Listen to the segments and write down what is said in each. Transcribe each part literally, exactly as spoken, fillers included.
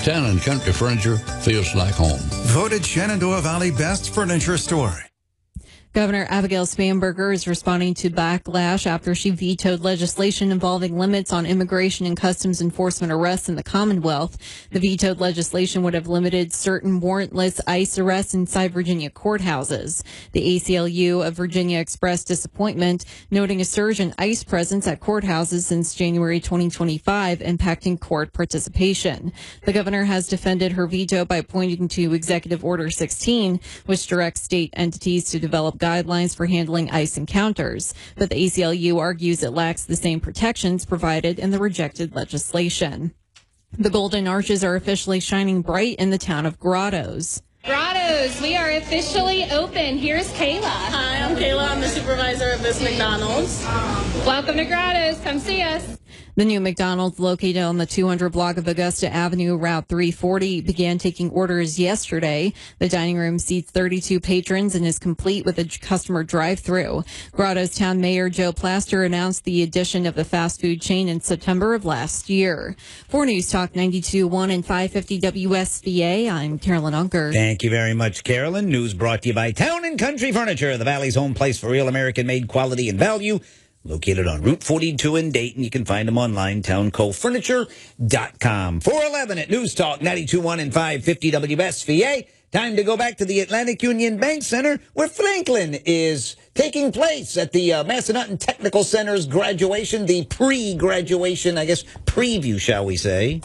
Town and Country Furniture feels like home. Voted Shenandoah Valley Best Furniture Store. Governor Abigail Spanberger is responding to backlash after she vetoed legislation involving limits on immigration and customs enforcement arrests in the Commonwealth. The vetoed legislation would have limited certain warrantless ICE arrests inside Virginia courthouses. The A C L U of Virginia expressed disappointment, noting a surge in ICE presence at courthouses since January twenty twenty-five, impacting court participation. The governor has defended her veto by pointing to Executive Order sixteen, which directs state entities to develop guidelines for handling ICE encounters, but the A C L U argues it lacks the same protections provided in the rejected legislation. The Golden Arches are officially shining bright in the town of Grottoes. Grottoes, we are officially open. Here's Kayla. Hi, I'm Kayla. I'm the supervisor of this McDonald's. Welcome to Grottoes. Come see us. The new McDonald's, located on the two hundred block of Augusta Avenue, Route three forty, began taking orders yesterday. The dining room seats thirty-two patrons and is complete with a customer drive-thru. Grottoes Town Mayor Joe Plaster announced the addition of the fast food chain in September of last year. For News Talk ninety-two point one and five fifty W S V A, I'm Carolyn Unker. Thank you very much, Carolyn. News brought to you by Town and Country Furniture, the Valley's home place for real American-made quality and value. Located on Route forty-two in Dayton. You can find them online, town co furniture dot com. four eleven at News Talk ninety-two point one and five fifty W S V A. Time to go back to the Atlantic Union Bank Center, where Franklin is taking place at the uh, Massanutten Technical Center's graduation, the pre-graduation, I guess, preview, shall we say.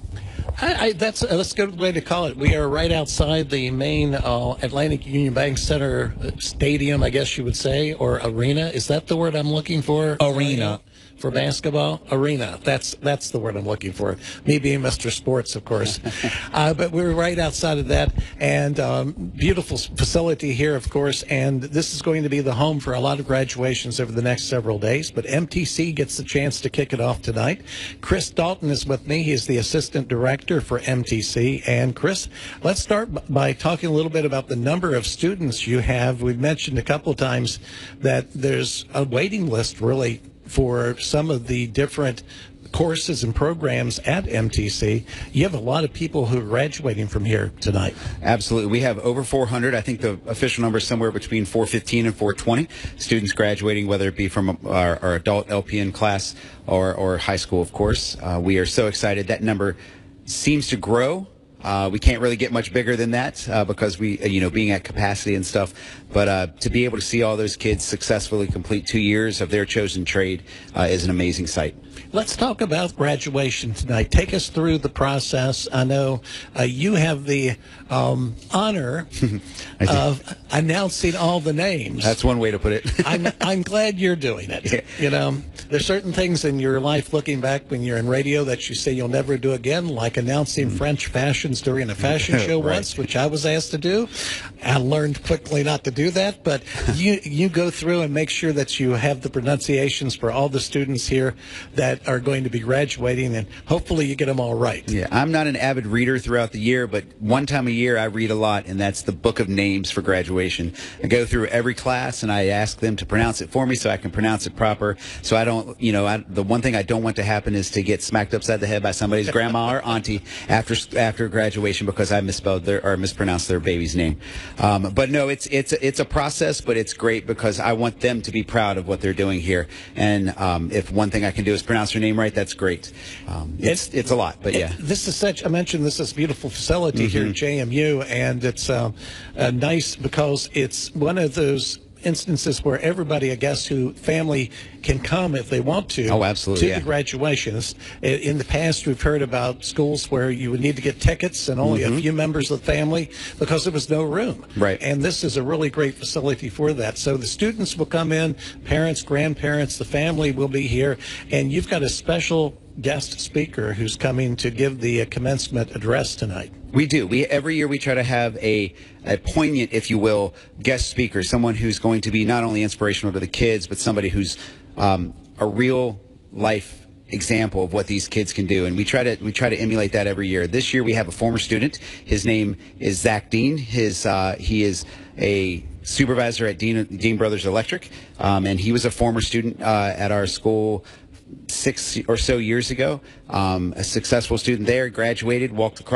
I, I, that's, uh, that's a good way to call it. We are right outside the main uh, Atlantic Union Bank Center stadium, I guess you would say, or arena. Is that the word I'm looking for? Arena. For basketball? Arena. That's that's the word I'm looking for. Me being Mister Sports, of course. uh, but we're right outside of that. And um, beautiful facility here, of course. And this is going to be the home for a lot of graduations over the next several days. But M T C gets the chance to kick it off tonight. Chris Dalton is with me. He's the assistant director for M T C. And Chris, let's start by talking a little bit about the number of students you have. We've mentioned a couple of times that there's a waiting list, really, for some of the different courses and programs at M T C. You have a lot of people who are graduating from here tonight. Absolutely. We have over four hundred. I think the official number is somewhere between four fifteen and four twenty students graduating, whether it be from our, our adult L P N class or, or high school, of course. Uh, we are so excited. That number seems to grow. Uh, we can't really get much bigger than that uh, because we, you know, being at capacity and stuff. But uh, to be able to see all those kids successfully complete two years of their chosen trade uh, is an amazing sight. Let's talk about graduation tonight. Take us through the process. I know uh, you have the um, honor of announcing all the names. That's one way to put it. I'm, I'm glad you're doing it. Yeah. You know, there's certain things in your life, looking back when you're in radio, that you say you'll never do again, like announcing mm. French fashions during a fashion show right. once, which I was asked to do. I learned quickly not to do that, but you you go through and make sure that you have the pronunciations for all the students here that are going to be graduating, and hopefully you get them all right. Yeah, I'm not an avid reader throughout the year, but one time a year I read a lot, and that's the book of names for graduation. I go through every class, and I ask them to pronounce it for me so I can pronounce it proper. So I don't, you know, I, the one thing I don't want to happen is to get smacked upside the head by somebody's grandma or auntie after after graduation because I misspelled their or mispronounced their baby's name. Um, but no, it's it's it's a process, but it's great because I want them to be proud of what they're doing here. And um, if one thing I can do is pronounce their name right, that's great. Um, it's, it's it's a lot, but yeah. It, this is such, I mentioned this is a beautiful facility mm-hmm. here at J M U, and it's um, uh, nice because it's one of those instances where everybody, I guess, who family can come if they want to. Oh, absolutely, to yeah. the graduations. In the past, we've heard about schools where you would need to get tickets and only mm-hmm. a few members of the family because there was no room. Right. And this is a really great facility for that. So the students will come in, parents, grandparents, the family will be here, and you've got a special guest speaker who's coming to give the uh, commencement address tonight. We do. We every year we try to have a, a poignant, if you will, guest speaker, someone who's going to be not only inspirational to the kids, but somebody who's um, a real life example of what these kids can do, and we try to we try to emulate that every year. This year we have a former student. His name is Zach Dean. His uh, he is a supervisor at Dean Dean Brothers Electric, um, and he was a former student uh, at our school six or so years ago. Um, a successful student there, graduated, walked across